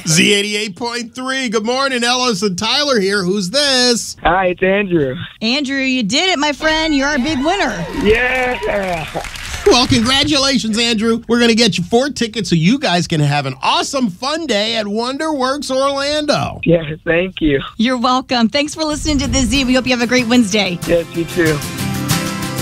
Z88.3. Good morning, Ellis and Tyler here. Who's this? Hi, it's Andrew. Andrew, you did it, my friend. You're our big winner. Yeah. Well, congratulations, Andrew. We're going to get you 4 tickets so you guys can have an awesome fun day at WonderWorks Orlando. Yeah, thank you. You're welcome. Thanks for listening to the Z. We hope you have a great Wednesday. Yes, you too.